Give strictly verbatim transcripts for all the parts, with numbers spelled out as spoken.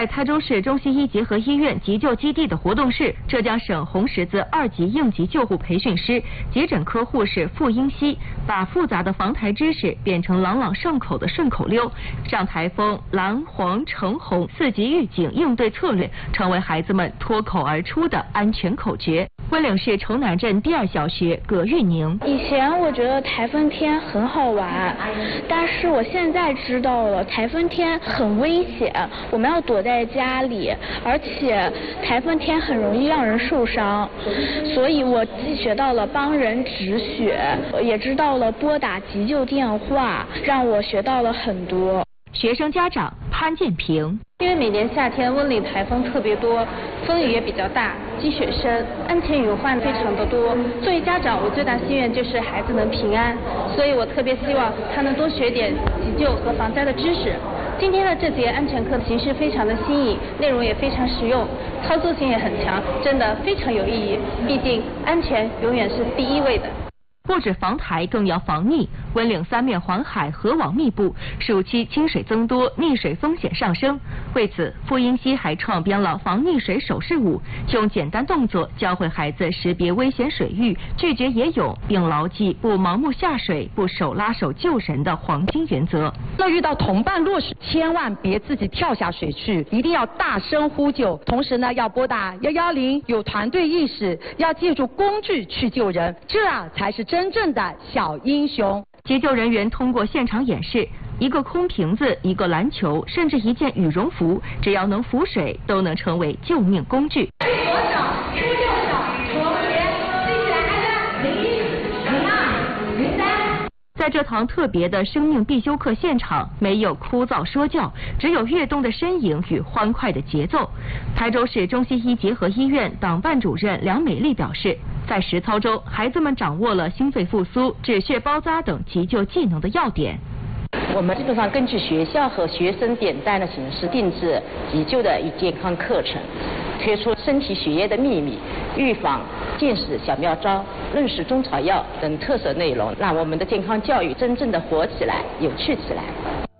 在台州市中西医结合医院急救基地的活动室，浙江省红十字二级应急救护培训师、急诊科护士傅英熙，把复杂的防台知识变成朗朗上口的顺口溜，让台风蓝、黄、橙、红四级预警应对策略成为孩子们脱口而出的安全口诀。温岭市城南镇第二小学葛玉宁， 以前我觉得台风天很好玩，但是我现在知道了台风天很危险，我们要躲在家里，而且台风天很容易让人受伤，所以我既学到了帮人止血，也知道了拨打急救电话，让我学到了很多。 学生家长潘建平， 因为每年夏天温岭台风特别多，风雨也比较大，积雪深，安全隐患非常的多。作为家长，我最大心愿就是孩子能平安，所以我特别希望他能多学点急救和防灾的知识。今天的这节安全课的形式非常的新颖，内容也非常实用，操作性也很强，真的非常有意义。毕竟安全永远是第一位的。 不止防台，更要防溺。温岭三面环海，河网密布，暑期清水增多，溺水风险上升。为此，傅英熙还创编了防溺水手势舞，用简单动作教会孩子识别危险水域，拒绝野泳，并牢记不盲目下水、不手拉手救人的黄金原则。 那遇到同伴落水，千万别自己跳下水去，一定要大声呼救，同时呢要拨打一一零，有团队意识，要借助工具去救人，这才是真正的小英雄。 急救人员通过现场演示，一个空瓶子、一个篮球，甚至一件羽绒服，只要能浮水，都能成为救命工具。 左手出右手，左旋，立起来，开始，零一、零二、零三。 在这堂特别的生命必修课现场，没有枯燥说教，只有跃动的身影与欢快的节奏。台州市中西医结合医院党办主任梁美丽表示，在实操中，孩子们掌握了心肺复苏、止血包扎等急救技能的要点。 我们基本上根据学校和学生点单的形式定制急救的与健康课程，推出身体血液的秘密、预防、见识小妙招、认识中草药等特色内容，让我们的健康教育真正的活起来、有趣起来。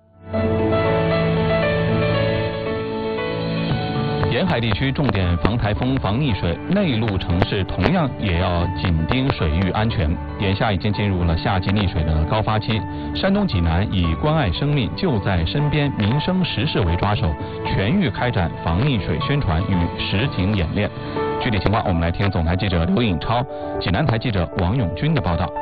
沿海地区重点防台风、防溺水，内陆城市同样也要紧盯水域安全。眼下已经进入了夏季溺水的高发期，山东济南以关爱生命、就在身边民生实事为抓手，全域开展防溺水宣传与实景演练。具体情况，我们来听总台记者刘颖超、济南台记者王永军的报道。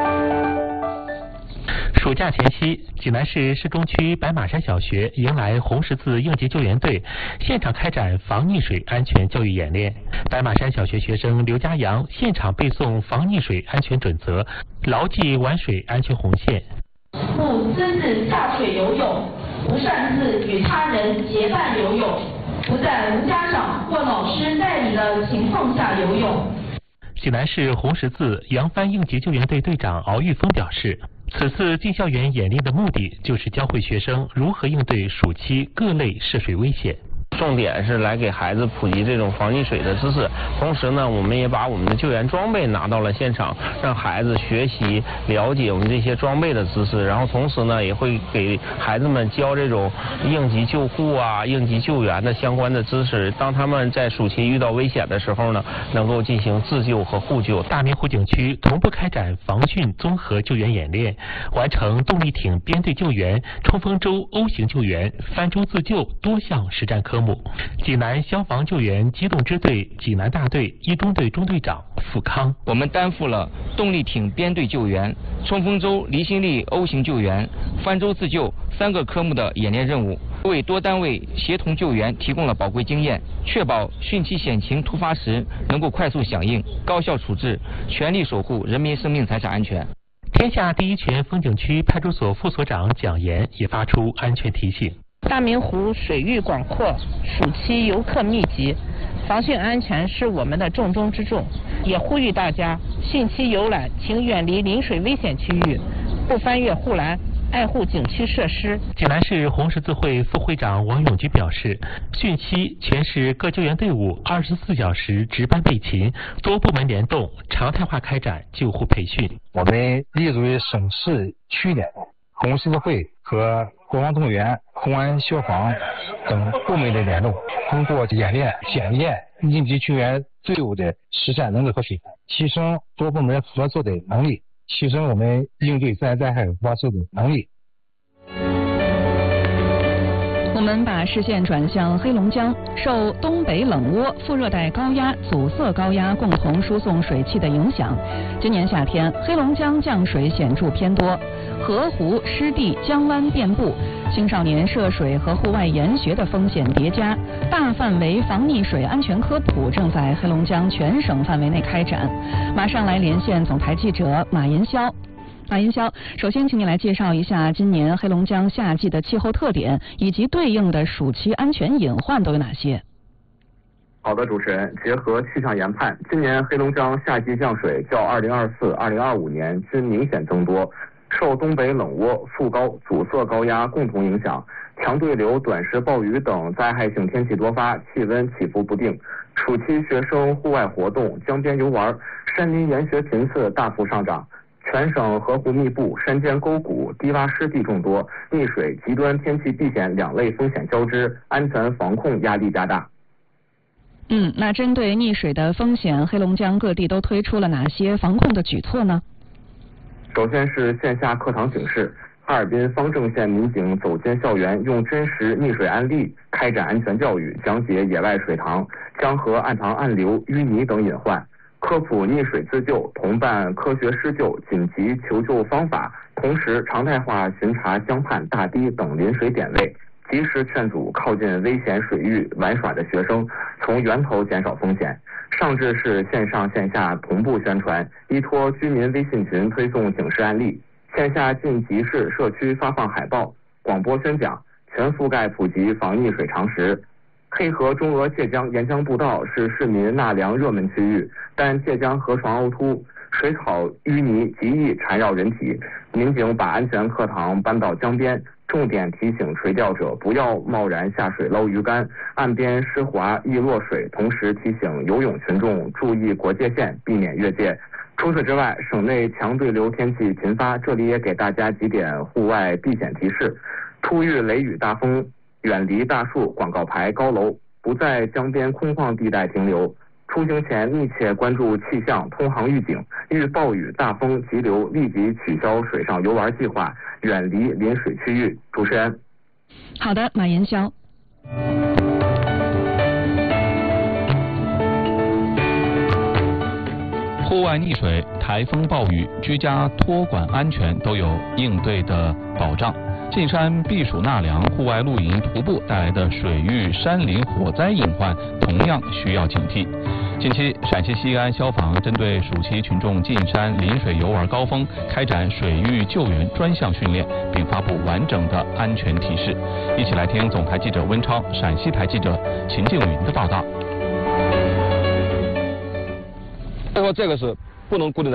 暑假前夕，济南市市中区白马山小学迎来红十字应急救援队，现场开展防溺水安全教育演练。白马山小学学生刘家阳现场背诵防溺水安全准则，牢记玩水安全红线。 不私自下水游泳，不擅自与他人结伴游泳，不在无家长或老师带领的情况下游泳。 济南市红十字扬帆应急救援队队长敖玉峰表示，此次进校园演练的目的就是教会学生如何应对暑期各类涉水危险。 重点是来给孩子普及这种防溺水的知识，同时呢，我们也把我们的救援装备拿到了现场，让孩子学习了解我们这些装备的知识，然后同时呢，也会给孩子们教这种应急救护啊、应急救援的相关的知识，当他们在暑期遇到危险的时候呢，能够进行自救和互救。 大明湖景区同步开展防汛综合救援演练，完成动力艇编队救援、冲锋舟 O 型救援、帆舟自救多项实战科目。济南消防救援机动支队济南大队一中队中队长付康， 我们担负了动力艇编队救援、冲锋舟离心力 O 型救援、帆舟自救三个科目的演练任务，为多单位协同救援提供了宝贵经验，确保汛期险情突发时能够快速响应、高效处置，全力守护人民生命财产安全。 天下第一泉风景区派出所副所长蒋岩也发出安全提醒。 大明湖水域广阔，暑期游客密集，防汛安全是我们的重中之重，也呼吁大家汛期游览请远离临水危险区域，不翻越护栏，爱护景区设施。 济南市红十字会副会长王永军表示，汛期全市各救援队伍二十四小时值班备勤，多部门联动，常态化开展救护培训。 我们立足于省市区联，红十字会和国防动员、公安、消防等部门的联动，通过演练检验应急救援队伍的实战能力和水平，提升多部门合作的能力，提升我们应对自然灾害发生的能力。 我们把视线转向黑龙江，受东北冷涡、副热带高压、阻塞高压共同输送水汽的影响，今年夏天黑龙江降水显著偏多，河湖湿地江湾遍布，青少年涉水和户外研学的风险叠加，大范围防溺水安全科普正在黑龙江全省范围内开展。马上来连线总台记者马银霄。马银霄，首先请你来介绍一下今年黑龙江夏季的气候特点，以及对应的暑期安全隐患都有哪些？ 好的，主持人，结合气象研判，今年黑龙江夏季降水较二零二四、二零二五年均明显增多，受东北冷涡、副高、阻塞高压共同影响，强对流、短时暴雨等灾害性天气多发，气温起伏不定。暑期学生户外活动、江边游玩、山林研学频次大幅上涨。全省河湖密布，山间沟谷、低洼湿地众多，溺水、极端天气避险两类风险交织，安全防控压力加大。 嗯，那针对溺水的风险，黑龙江各地都推出了哪些防控的举措呢？ 首先是线下课堂警示，哈尔滨方正县民警走进校园，用真实溺水案例开展安全教育，讲解野外水塘、江河暗塘暗流、淤泥等隐患。科普溺水自救，同伴科学施救、紧急求救方法，同时常态化巡查江畔、大堤等临水点位，及时劝阻靠近危险水域玩耍的学生，从源头减少风险。上至是线上线下同步宣传，依托居民微信群推送警示案例，线下进集市、社区发放海报、广播宣讲，全覆盖普及防溺水常识。黑河中俄界江沿江步道是市民纳凉热门区域，但界江河床凹凸，水草淤泥极易缠绕人体。民警把安全课堂搬到江边，重点提醒垂钓者不要贸然下水捞鱼竿，岸边湿滑易落水，同时提醒游泳群众注意国界线，避免越界。除此之外，省内强对流天气频发，这里也给大家几点户外避险提示：初遇雷雨大风，远离大树、广告牌、高楼，不在江边空旷地带停留。出行前密切关注气象、通航预警，遇暴雨、大风、急流立即取消水上游玩计划，远离临水区域。主持人。 好的，马银霄。 户外溺水、台风暴雨、居家托管安全都有应对的保障。进山避暑纳凉、户外露营、徒步带来的水域、山林火灾隐患同样需要警惕。近期，陕西西安消防针对暑期群众进山临水游玩高峰，开展水域救援专项训练，并发布完整的安全提示。一起来听总台记者温超、陕西台记者秦静云的报道。 最后，这个是不能固定在